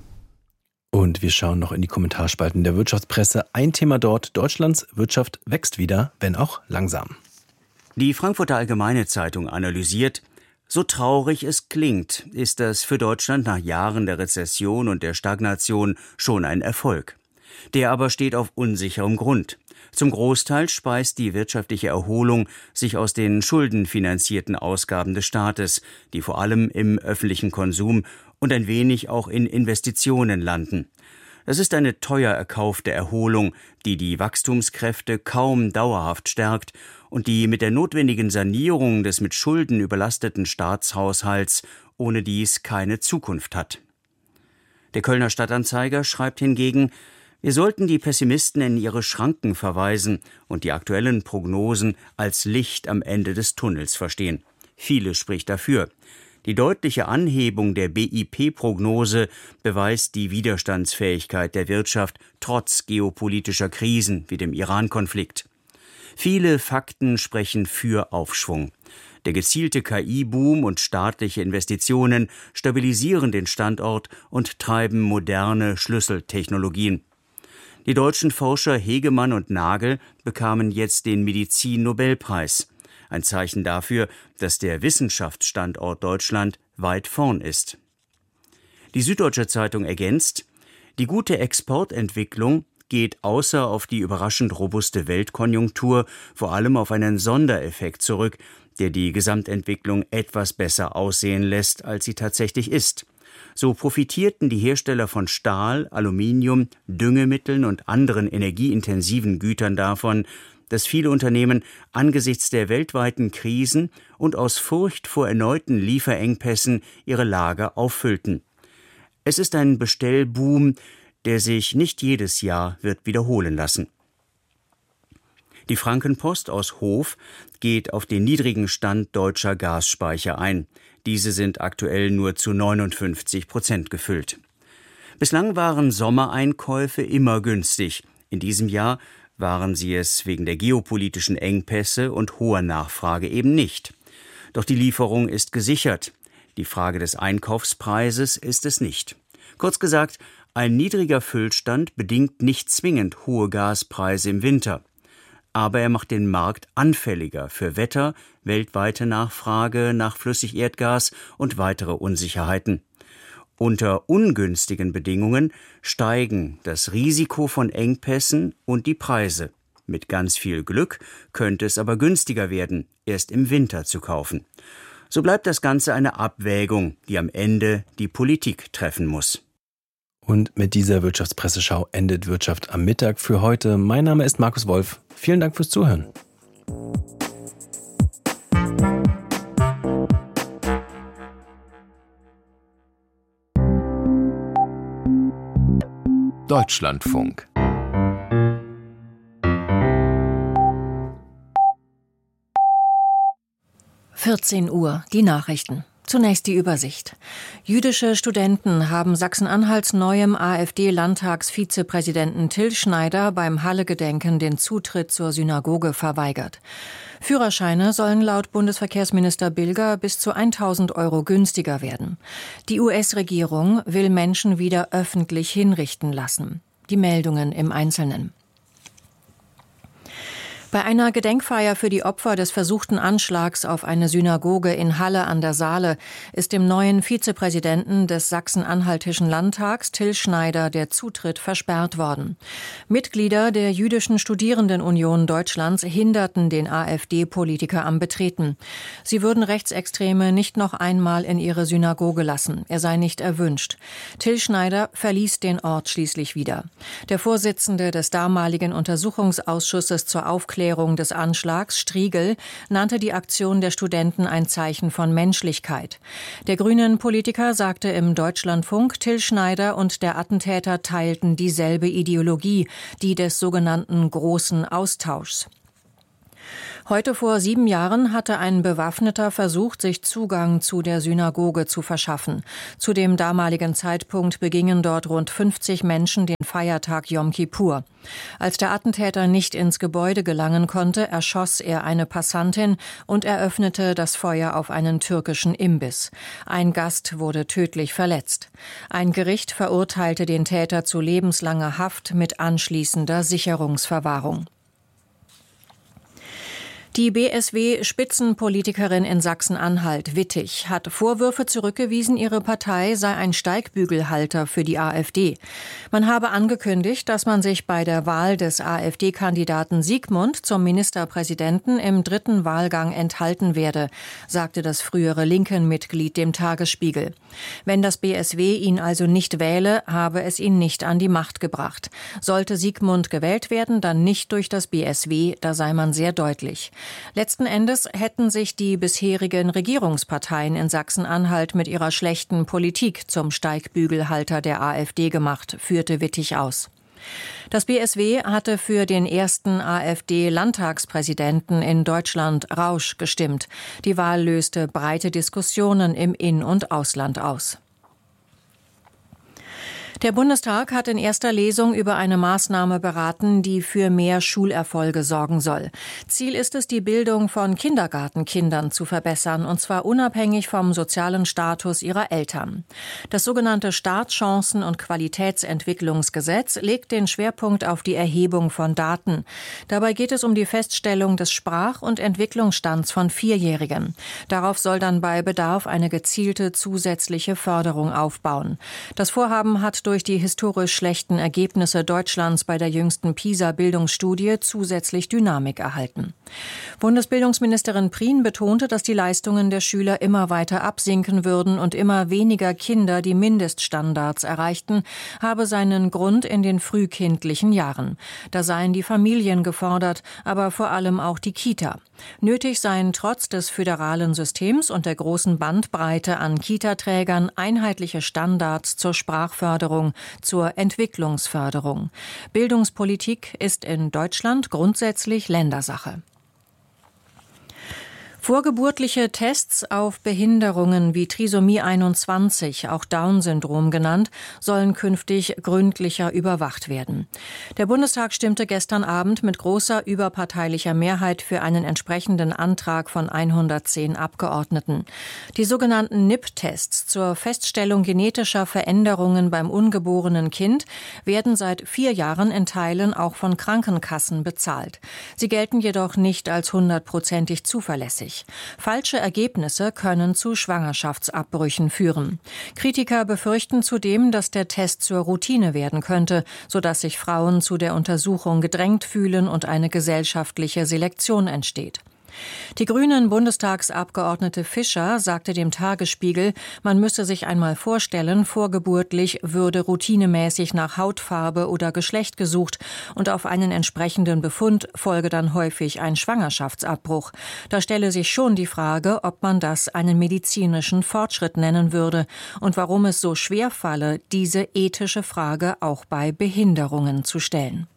Und wir schauen noch in die Kommentarspalten der Wirtschaftspresse. Ein Thema dort: Deutschlands Wirtschaft wächst wieder, wenn auch langsam. Die Frankfurter Allgemeine Zeitung analysiert: So traurig es klingt, ist das für Deutschland nach Jahren der Rezession und der Stagnation schon ein Erfolg. Der aber steht auf unsicherem Grund. Zum Großteil speist die wirtschaftliche Erholung sich aus den schuldenfinanzierten Ausgaben des Staates, die vor allem im öffentlichen Konsum und ein wenig auch in Investitionen landen. Das ist eine teuer erkaufte Erholung, die die Wachstumskräfte kaum dauerhaft stärkt und die mit der notwendigen Sanierung des mit Schulden überlasteten Staatshaushalts ohne dies keine Zukunft hat. Der Kölner Stadtanzeiger schreibt hingegen: Wir sollten die Pessimisten in ihre Schranken verweisen und die aktuellen Prognosen als Licht am Ende des Tunnels verstehen. Vieles spricht dafür. Die deutliche Anhebung der B I P-Prognose beweist die Widerstandsfähigkeit der Wirtschaft trotz geopolitischer Krisen wie dem Iran-Konflikt. Viele Fakten sprechen für Aufschwung. Der gezielte K I-Boom und staatliche Investitionen stabilisieren den Standort und treiben moderne Schlüsseltechnologien. Die deutschen Forscher Hegemann und Nagel bekamen jetzt den Medizin-Nobelpreis. Ein Zeichen dafür, dass der Wissenschaftsstandort Deutschland weit vorn ist. Die Süddeutsche Zeitung ergänzt: Die gute Exportentwicklung geht außer auf die überraschend robuste Weltkonjunktur vor allem auf einen Sondereffekt zurück, der die Gesamtentwicklung etwas besser aussehen lässt, als sie tatsächlich ist. So profitierten die Hersteller von Stahl, Aluminium, Düngemitteln und anderen energieintensiven Gütern davon, dass viele Unternehmen angesichts der weltweiten Krisen und aus Furcht vor erneuten Lieferengpässen ihre Lager auffüllten. Es ist ein Bestellboom, der sich nicht jedes Jahr wird wiederholen lassen. Die Frankenpost aus Hof geht auf den niedrigen Stand deutscher Gasspeicher ein. Diese sind aktuell nur zu neunundfünfzig Prozent gefüllt. Bislang waren Sommereinkäufe immer günstig. In diesem Jahr waren sie es wegen der geopolitischen Engpässe und hoher Nachfrage eben nicht. Doch die Lieferung ist gesichert. Die Frage des Einkaufspreises ist es nicht. Kurz gesagt, ein niedriger Füllstand bedingt nicht zwingend hohe Gaspreise im Winter. Aber er macht den Markt anfälliger für Wetter, weltweite Nachfrage nach Flüssigerdgas und weitere Unsicherheiten. Unter ungünstigen Bedingungen steigen das Risiko von Engpässen und die Preise. Mit ganz viel Glück könnte es aber günstiger werden, erst im Winter zu kaufen. So bleibt das Ganze eine Abwägung, die am Ende die Politik treffen muss. Und mit dieser Wirtschaftspresseschau endet Wirtschaft am Mittag für heute. Mein Name ist Markus Wolf. Vielen Dank fürs Zuhören. Deutschlandfunk. vierzehn Uhr, die Nachrichten. Zunächst die Übersicht. Jüdische Studenten haben Sachsen-Anhalts neuem AfD-Landtagsvizepräsidenten Till Schneider beim Halle-Gedenken den Zutritt zur Synagoge verweigert. Führerscheine sollen laut Bundesverkehrsminister Bilger bis zu tausend Euro günstiger werden. Die U S-Regierung will Menschen wieder öffentlich hinrichten lassen. Die Meldungen im Einzelnen. Bei einer Gedenkfeier für die Opfer des versuchten Anschlags auf eine Synagoge in Halle an der Saale ist dem neuen Vizepräsidenten des Sachsen-Anhaltischen Landtags, Till Schneider, der Zutritt versperrt worden. Mitglieder der Jüdischen Studierendenunion Deutschlands hinderten den AfD-Politiker am Betreten. Sie würden Rechtsextreme nicht noch einmal in ihre Synagoge lassen. Er sei nicht erwünscht. Till Schneider verließ den Ort schließlich wieder. Der Vorsitzende des damaligen Untersuchungsausschusses zur Aufklärung Aufklärung des Anschlags, Striegel, nannte die Aktion der Studenten ein Zeichen von Menschlichkeit. Der Grünen-Politiker sagte im Deutschlandfunk, Till Schneider und der Attentäter teilten dieselbe Ideologie, die des sogenannten großen Austauschs. Heute vor sieben Jahren hatte ein Bewaffneter versucht, sich Zugang zu der Synagoge zu verschaffen. Zu dem damaligen Zeitpunkt begingen dort rund fünfzig Menschen den Feiertag Yom Kippur. Als der Attentäter nicht ins Gebäude gelangen konnte, erschoss er eine Passantin und eröffnete das Feuer auf einen türkischen Imbiss. Ein Gast wurde tödlich verletzt. Ein Gericht verurteilte den Täter zu lebenslanger Haft mit anschließender Sicherungsverwahrung. Die B S W-Spitzenpolitikerin in Sachsen-Anhalt, Wittig, hat Vorwürfe zurückgewiesen, ihre Partei sei ein Steigbügelhalter für die AfD. Man habe angekündigt, dass man sich bei der Wahl des AfD-Kandidaten Siegmund zum Ministerpräsidenten im dritten Wahlgang enthalten werde, sagte das frühere Linken-Mitglied dem Tagesspiegel. Wenn das B S W ihn also nicht wähle, habe es ihn nicht an die Macht gebracht. Sollte Siegmund gewählt werden, dann nicht durch das B S W, da sei man sehr deutlich. Letzten Endes hätten sich die bisherigen Regierungsparteien in Sachsen-Anhalt mit ihrer schlechten Politik zum Steigbügelhalter der AfD gemacht, führte Wittig aus. Das B S W hatte für den ersten AfD-Landtagspräsidenten in Deutschland, Rausch, gestimmt. Die Wahl löste breite Diskussionen im In- und Ausland aus. Der Bundestag hat in erster Lesung über eine Maßnahme beraten, die für mehr Schulerfolge sorgen soll. Ziel ist es, die Bildung von Kindergartenkindern zu verbessern, und zwar unabhängig vom sozialen Status ihrer Eltern. Das sogenannte Startchancen- und Qualitätsentwicklungsgesetz legt den Schwerpunkt auf die Erhebung von Daten. Dabei geht es um die Feststellung des Sprach- und Entwicklungsstands von Vierjährigen. Darauf soll dann bei Bedarf eine gezielte zusätzliche Förderung aufbauen. Das Vorhaben hat durch die historisch schlechten Ergebnisse Deutschlands bei der jüngsten PISA-Bildungsstudie zusätzlich Dynamik erhalten. Bundesbildungsministerin Prien betonte, dass die Leistungen der Schüler immer weiter absinken würden und immer weniger Kinder die Mindeststandards erreichten, habe seinen Grund in den frühkindlichen Jahren. Da seien die Familien gefordert, aber vor allem auch die Kita. Nötig seien trotz des föderalen Systems und der großen Bandbreite an Kita-Trägern einheitliche Standards zur Sprachförderung, zur Entwicklungsförderung. Bildungspolitik ist in Deutschland grundsätzlich Ländersache. Vorgeburtliche Tests auf Behinderungen wie Trisomie einundzwanzig, auch Down-Syndrom genannt, sollen künftig gründlicher überwacht werden. Der Bundestag stimmte gestern Abend mit großer überparteilicher Mehrheit für einen entsprechenden Antrag von hundertzehn Abgeordneten. Die sogenannten N I P-Tests zur Feststellung genetischer Veränderungen beim ungeborenen Kind werden seit vier Jahren in Teilen auch von Krankenkassen bezahlt. Sie gelten jedoch nicht als hundertprozentig zuverlässig. Falsche Ergebnisse können zu Schwangerschaftsabbrüchen führen. Kritiker befürchten zudem, dass der Test zur Routine werden könnte, sodass sich Frauen zu der Untersuchung gedrängt fühlen und eine gesellschaftliche Selektion entsteht. Die grünen Bundestagsabgeordnete Fischer sagte dem Tagesspiegel, man müsse sich einmal vorstellen, vorgeburtlich würde routinemäßig nach Hautfarbe oder Geschlecht gesucht und auf einen entsprechenden Befund folge dann häufig ein Schwangerschaftsabbruch. Da stelle sich schon die Frage, ob man das einen medizinischen Fortschritt nennen würde und warum es so schwer falle, diese ethische Frage auch bei Behinderungen zu stellen.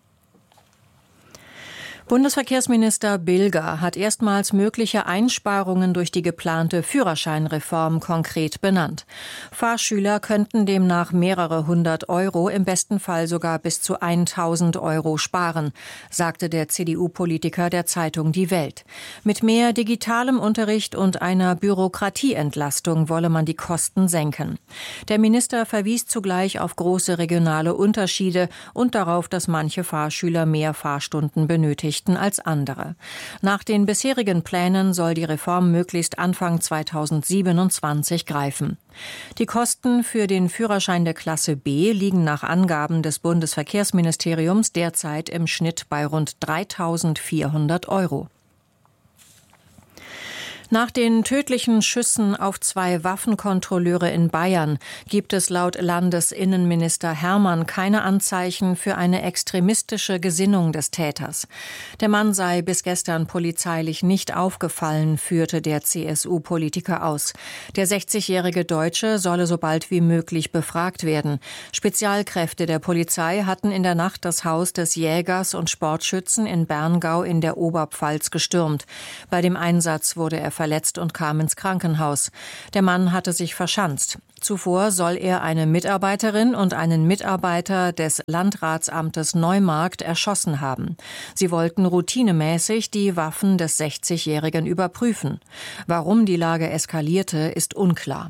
Bundesverkehrsminister Bilger hat erstmals mögliche Einsparungen durch die geplante Führerscheinreform konkret benannt. Fahrschüler könnten demnach mehrere hundert Euro, im besten Fall sogar bis zu tausend Euro sparen, sagte der C D U-Politiker der Zeitung Die Welt. Mit mehr digitalem Unterricht und einer Bürokratieentlastung wolle man die Kosten senken. Der Minister verwies zugleich auf große regionale Unterschiede und darauf, dass manche Fahrschüler mehr Fahrstunden benötigen als andere. Nach den bisherigen Plänen soll die Reform möglichst Anfang zweitausendsiebenundzwanzig greifen. Die Kosten für den Führerschein der Klasse B liegen nach Angaben des Bundesverkehrsministeriums derzeit im Schnitt bei rund dreitausendvierhundert Euro. Nach den tödlichen Schüssen auf zwei Waffenkontrolleure in Bayern gibt es laut Landesinnenminister Hermann keine Anzeichen für eine extremistische Gesinnung des Täters. Der Mann sei bis gestern polizeilich nicht aufgefallen, führte der C S U-Politiker aus. Der sechzigjährige Deutsche solle so bald wie möglich befragt werden. Spezialkräfte der Polizei hatten in der Nacht das Haus des Jägers und Sportschützen in Berngau in der Oberpfalz gestürmt. Bei dem Einsatz wurde er verletzt und kam ins Krankenhaus. Der Mann hatte sich verschanzt. Zuvor soll er eine Mitarbeiterin und einen Mitarbeiter des Landratsamtes Neumarkt erschossen haben. Sie wollten routinemäßig die Waffen des sechzigjährigen überprüfen. Warum die Lage eskalierte, ist unklar.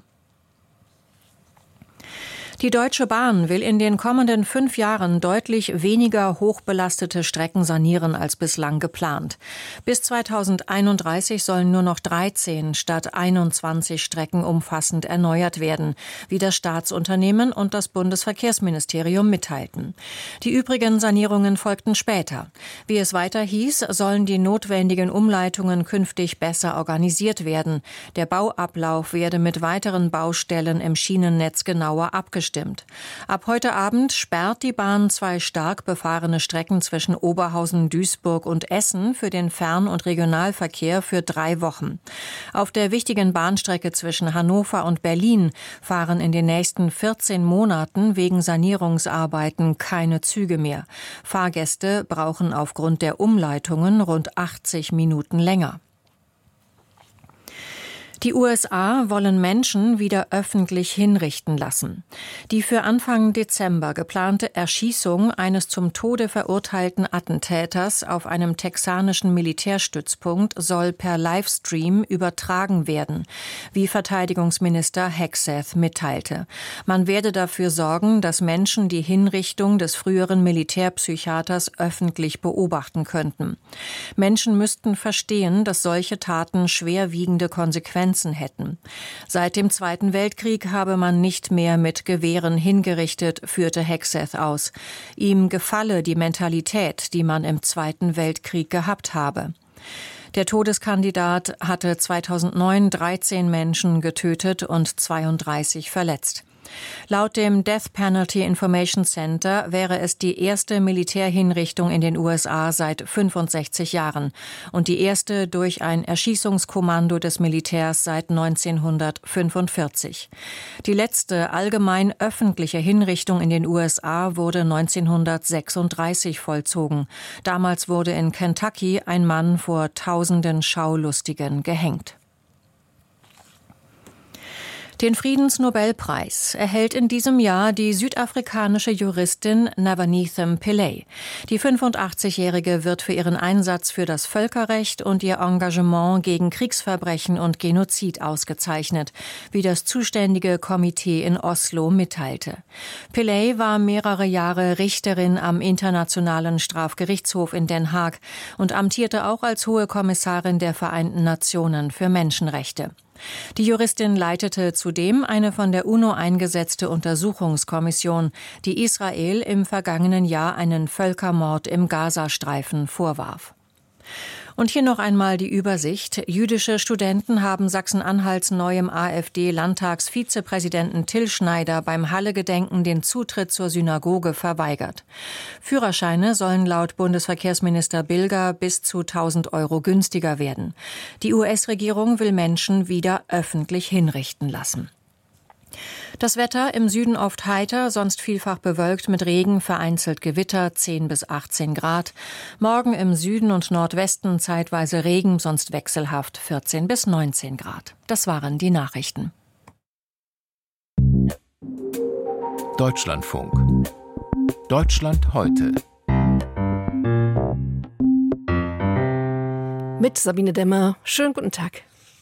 Die Deutsche Bahn will in den kommenden fünf Jahren deutlich weniger hochbelastete Strecken sanieren als bislang geplant. Bis zweitausendeinunddreißig sollen nur noch dreizehn statt einundzwanzig Strecken umfassend erneuert werden, wie das Staatsunternehmen und das Bundesverkehrsministerium mitteilten. Die übrigen Sanierungen folgten später. Wie es weiter hieß, sollen die notwendigen Umleitungen künftig besser organisiert werden. Der Bauablauf werde mit weiteren Baustellen im Schienennetz genauer abgestimmt. Stimmt. Ab heute Abend sperrt die Bahn zwei stark befahrene Strecken zwischen Oberhausen, Duisburg und Essen für den Fern- und Regionalverkehr für drei Wochen. Auf der wichtigen Bahnstrecke zwischen Hannover und Berlin fahren in den nächsten vierzehn Monaten wegen Sanierungsarbeiten keine Züge mehr. Fahrgäste brauchen aufgrund der Umleitungen rund achtzig Minuten länger. Die U S A wollen Menschen wieder öffentlich hinrichten lassen. Die für Anfang Dezember geplante Erschießung eines zum Tode verurteilten Attentäters auf einem texanischen Militärstützpunkt soll per Livestream übertragen werden, wie Verteidigungsminister Hegseth mitteilte. Man werde dafür sorgen, dass Menschen die Hinrichtung des früheren Militärpsychiaters öffentlich beobachten könnten. Menschen müssten verstehen, dass solche Taten schwerwiegende Konsequenzen hätten. Seit dem Zweiten Weltkrieg habe man nicht mehr mit Gewehren hingerichtet, führte Hegseth aus. Ihm gefalle die Mentalität, die man im Zweiten Weltkrieg gehabt habe. Der Todeskandidat hatte zweitausendneun dreizehn Menschen getötet und zweiunddreißig verletzt. Laut dem Death Penalty Information Center wäre es die erste Militärhinrichtung in den U S A seit fünfundsechzig Jahren und die erste durch ein Erschießungskommando des Militärs seit neunzehnhundertfünfundvierzig. Die letzte allgemein öffentliche Hinrichtung in den U S A wurde neunzehnhundertsechsunddreißig vollzogen. Damals wurde in Kentucky ein Mann vor tausenden Schaulustigen gehängt. Den Friedensnobelpreis erhält in diesem Jahr die südafrikanische Juristin Navaneetham Pillay. Die fünfundachtzigjährige wird für ihren Einsatz für das Völkerrecht und ihr Engagement gegen Kriegsverbrechen und Genozid ausgezeichnet, wie das zuständige Komitee in Oslo mitteilte. Pillay war mehrere Jahre Richterin am Internationalen Strafgerichtshof in Den Haag und amtierte auch als Hohe Kommissarin der Vereinten Nationen für Menschenrechte. Die Juristin leitete zudem eine von der UNO eingesetzte Untersuchungskommission, die Israel im vergangenen Jahr einen Völkermord im Gazastreifen vorwarf. Und hier noch einmal die Übersicht. Jüdische Studenten haben Sachsen-Anhalts neuem AfD-Landtagsvizepräsidenten Till Schneider beim Halle-Gedenken den Zutritt zur Synagoge verweigert. Führerscheine sollen laut Bundesverkehrsminister Bilger bis zu tausend Euro günstiger werden. Die U S-Regierung will Menschen wieder öffentlich hinrichten lassen. Das Wetter im Süden oft heiter, sonst vielfach bewölkt mit Regen, vereinzelt Gewitter, zehn bis achtzehn Grad. Morgen im Süden und Nordwesten zeitweise Regen, sonst wechselhaft, vierzehn bis neunzehn Grad. Das waren die Nachrichten. Deutschlandfunk. Deutschland heute. Mit Sabine Dämmer. Schönen guten Tag.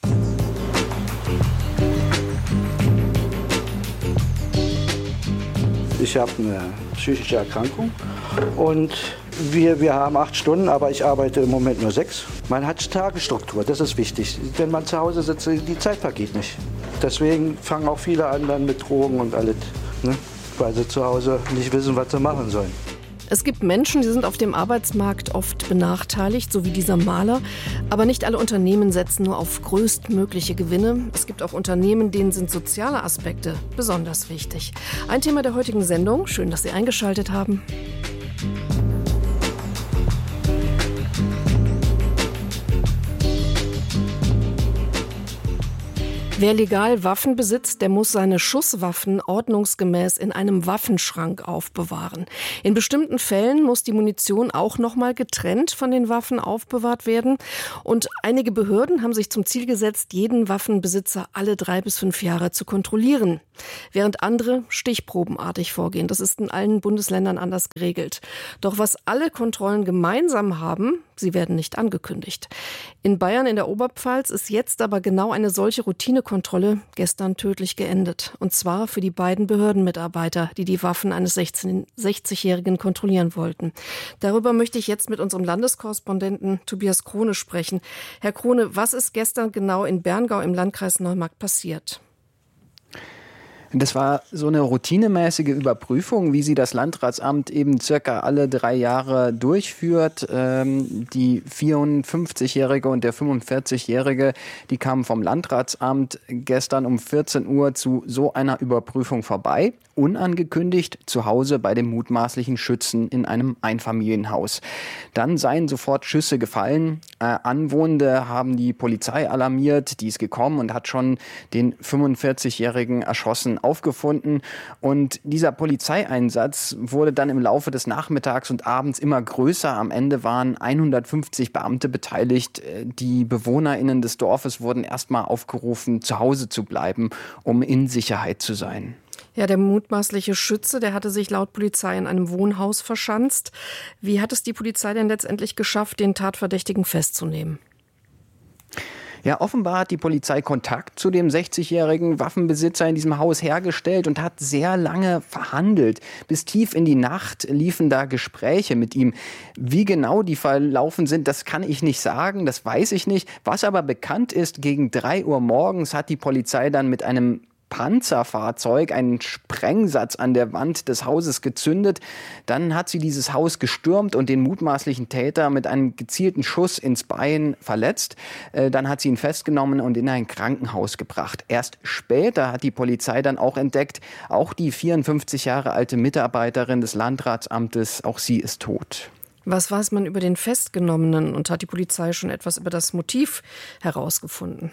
Ich habe eine psychische Erkrankung und wir, wir haben acht Stunden, aber ich arbeite im Moment nur sechs. Man hat Tagesstruktur, das ist wichtig. Wenn man zu Hause sitzt, die Zeit vergeht nicht. Deswegen fangen auch viele an dann mit Drogen und alles, ne? Weil sie zu Hause nicht wissen, was sie machen sollen. Es gibt Menschen, die sind auf dem Arbeitsmarkt oft benachteiligt, so wie dieser Maler. Aber nicht alle Unternehmen setzen nur auf größtmögliche Gewinne. Es gibt auch Unternehmen, denen sind soziale Aspekte besonders wichtig. Ein Thema der heutigen Sendung. Schön, dass Sie eingeschaltet haben. Wer legal Waffen besitzt, der muss seine Schusswaffen ordnungsgemäß in einem Waffenschrank aufbewahren. In bestimmten Fällen muss die Munition auch nochmal getrennt von den Waffen aufbewahrt werden. Und einige Behörden haben sich zum Ziel gesetzt, jeden Waffenbesitzer alle drei bis fünf Jahre zu kontrollieren. Während andere stichprobenartig vorgehen. Das ist in allen Bundesländern anders geregelt. Doch was alle Kontrollen gemeinsam haben, sie werden nicht angekündigt. In Bayern in der Oberpfalz ist jetzt aber genau eine solche Routinekontrolle gestern tödlich geendet. Und zwar für die beiden Behördenmitarbeiter, die die Waffen eines sechzigjährigen kontrollieren wollten. Darüber möchte ich jetzt mit unserem Landeskorrespondenten Tobias Krone sprechen. Herr Krone, was ist gestern genau in Berngau im Landkreis Neumarkt passiert? Das war so eine routinemäßige Überprüfung, wie sie das Landratsamt eben circa alle drei Jahre durchführt. Ähm, die vierundfünfzigjährige und der fünfundvierzigjährige, die kamen vom Landratsamt gestern um vierzehn Uhr zu so einer Überprüfung vorbei. Unangekündigt zu Hause bei dem mutmaßlichen Schützen in einem Einfamilienhaus. Dann seien sofort Schüsse gefallen. Äh, Anwohner haben die Polizei alarmiert, die ist gekommen und hat schon den fünfundvierzigjährigen erschossen aufgefunden. Und dieser Polizeieinsatz wurde dann im Laufe des Nachmittags und abends immer größer. Am Ende waren hundertfünfzig Beamte beteiligt. Die BewohnerInnen des Dorfes wurden erstmal aufgerufen, zu Hause zu bleiben, um in Sicherheit zu sein. Ja, der mutmaßliche Schütze, der hatte sich laut Polizei in einem Wohnhaus verschanzt. Wie hat es die Polizei denn letztendlich geschafft, den Tatverdächtigen festzunehmen? Ja, offenbar hat die Polizei Kontakt zu dem sechzigjährigen Waffenbesitzer in diesem Haus hergestellt und hat sehr lange verhandelt. Bis tief in die Nacht liefen da Gespräche mit ihm. Wie genau die verlaufen sind, das kann ich nicht sagen, das weiß ich nicht. Was aber bekannt ist, gegen drei Uhr morgens hat die Polizei dann mit einem Panzerfahrzeug einen Sprengsatz an der Wand des Hauses gezündet. Dann hat sie dieses Haus gestürmt und den mutmaßlichen Täter mit einem gezielten Schuss ins Bein verletzt. Äh, dann hat sie ihn festgenommen und in ein Krankenhaus gebracht. Erst später hat die Polizei dann auch entdeckt, auch die vierundfünfzig Jahre alte Mitarbeiterin des Landratsamtes, auch sie ist tot. Was weiß man über den Festgenommenen und hat die Polizei schon etwas über das Motiv herausgefunden?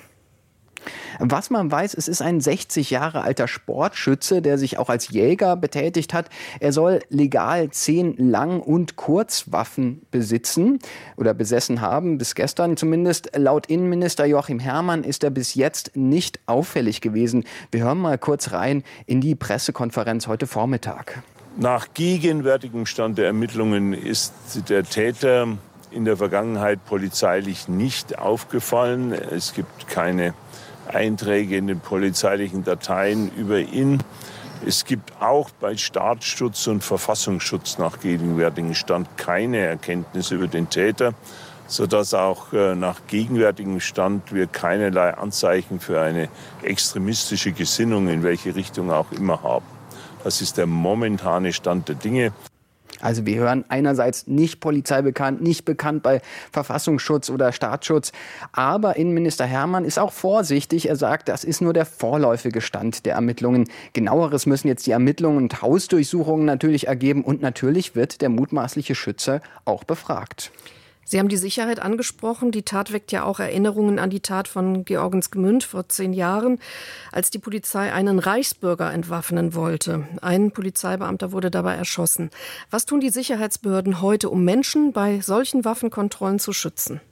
Was man weiß, es ist ein sechzig Jahre alter Sportschütze, der sich auch als Jäger betätigt hat. Er soll legal zehn Lang- und Kurzwaffen besitzen oder besessen haben, bis gestern zumindest. Laut Innenminister Joachim Herrmann ist er bis jetzt nicht auffällig gewesen. Wir hören mal kurz rein in die Pressekonferenz heute Vormittag. Nach gegenwärtigem Stand der Ermittlungen ist der Täter in der Vergangenheit polizeilich nicht aufgefallen. Es gibt keine Einträge in den polizeilichen Dateien über ihn. Es gibt auch bei Staatsschutz und Verfassungsschutz nach gegenwärtigem Stand keine Erkenntnisse über den Täter, sodass auch äh, nach gegenwärtigem Stand wir keinerlei Anzeichen für eine extremistische Gesinnung in welche Richtung auch immer haben. Das ist der momentane Stand der Dinge. Also wir hören einerseits nicht polizeibekannt, nicht bekannt bei Verfassungsschutz oder Staatsschutz. Aber Innenminister Herrmann ist auch vorsichtig. Er sagt, das ist nur der vorläufige Stand der Ermittlungen. Genaueres müssen jetzt die Ermittlungen und Hausdurchsuchungen natürlich ergeben. Und natürlich wird der mutmaßliche Schütze auch befragt. Sie haben die Sicherheit angesprochen. Die Tat weckt ja auch Erinnerungen an die Tat von Georgensgmünd vor zehn Jahren, als die Polizei einen Reichsbürger entwaffnen wollte. Ein Polizeibeamter wurde dabei erschossen. Was tun die Sicherheitsbehörden heute, um Menschen bei solchen Waffenkontrollen zu schützen?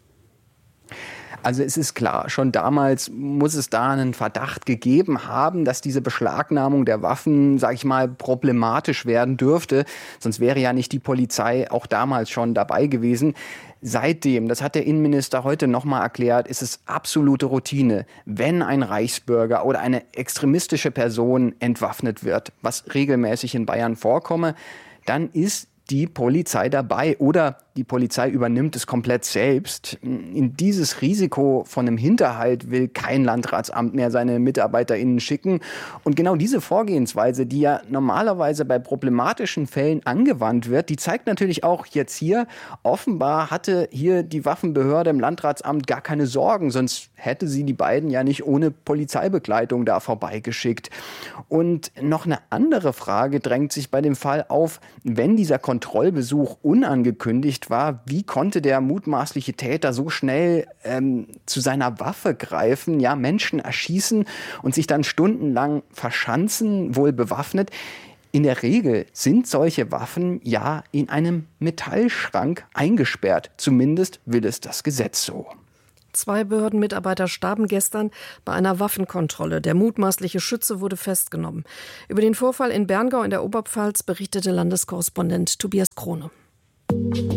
Also es ist klar, schon damals muss es da einen Verdacht gegeben haben, dass diese Beschlagnahmung der Waffen, sage ich mal, problematisch werden dürfte. Sonst wäre ja nicht die Polizei auch damals schon dabei gewesen. Seitdem, das hat der Innenminister heute nochmal erklärt, ist es absolute Routine, wenn ein Reichsbürger oder eine extremistische Person entwaffnet wird, was regelmäßig in Bayern vorkomme, dann ist die Polizei dabei oder die Polizei übernimmt es komplett selbst. In dieses Risiko von einem Hinterhalt will kein Landratsamt mehr seine MitarbeiterInnen schicken. Und genau diese Vorgehensweise, die ja normalerweise bei problematischen Fällen angewandt wird, die zeigt natürlich auch jetzt hier, offenbar hatte hier die Waffenbehörde im Landratsamt gar keine Sorgen, sonst hätte sie die beiden ja nicht ohne Polizeibegleitung da vorbeigeschickt. Und noch eine andere Frage drängt sich bei dem Fall auf, wenn dieser Kontrollbesuch unangekündigt war, wie konnte der mutmaßliche Täter so schnell ähm, zu seiner Waffe greifen, ja, Menschen erschießen und sich dann stundenlang verschanzen, wohl bewaffnet? In der Regel sind solche Waffen ja in einem Metallschrank eingesperrt. Zumindest will es das Gesetz so. Zwei Behördenmitarbeiter starben gestern bei einer Waffenkontrolle. Der mutmaßliche Schütze wurde festgenommen. Über den Vorfall in Berngau in der Oberpfalz berichtete Landeskorrespondent Tobias Krone.